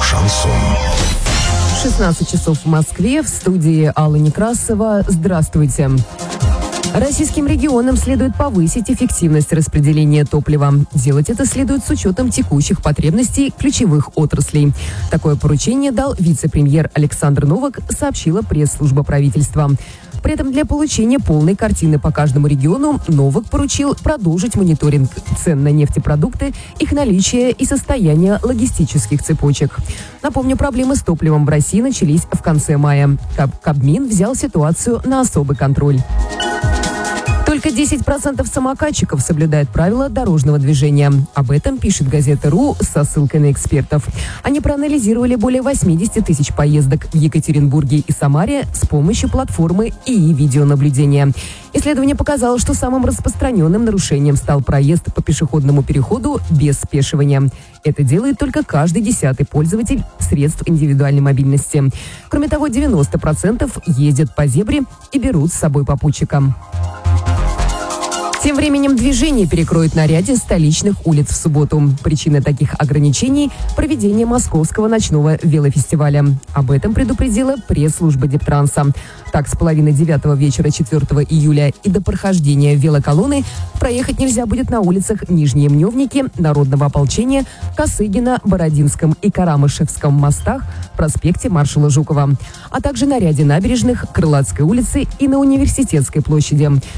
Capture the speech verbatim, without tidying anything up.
Шансон. шестнадцать часов в Москве, в студии Алла Некрасова. Здравствуйте. Российским регионам следует повысить эффективность распределения топлива. Делать это следует с учетом текущих потребностей ключевых отраслей. Такое поручение дал вице-премьер Александр Новак, сообщила пресс-служба правительства. При этом для получения полной картины по каждому региону Новак поручил продолжить мониторинг цен на нефтепродукты, их наличие и состояние логистических цепочек. Напомню, проблемы с топливом в России начались в конце мая. Кабмин взял ситуацию на особый контроль. Только десять процентов самокатчиков соблюдают правила дорожного движения. Об этом пишет газета РУ со ссылкой на экспертов. Они проанализировали более восемьдесят тысяч поездок в Екатеринбурге и Самаре с помощью платформы ИИ видеонаблюдения. Исследование показало, что самым распространенным нарушением стал проезд по пешеходному переходу без спешивания. Это делает только каждый десятый пользователь средств индивидуальной мобильности. Кроме того, девяносто процентов ездят по зебре и берут с собой попутчика. Тем временем движение перекроют на ряде столичных улиц в субботу. Причина таких ограничений – проведение Московского ночного велофестиваля. Об этом предупредила пресс-служба Дептранса. Так, с половины девятого вечера четвёртого июля и до прохождения велоколонны проехать нельзя будет на улицах Нижние Мневники, Народного ополчения, Косыгина, Бородинском и Карамышевском мостах, проспекте маршала Жукова, а также на ряде набережных, Крылатской улицы и на Университетской площади.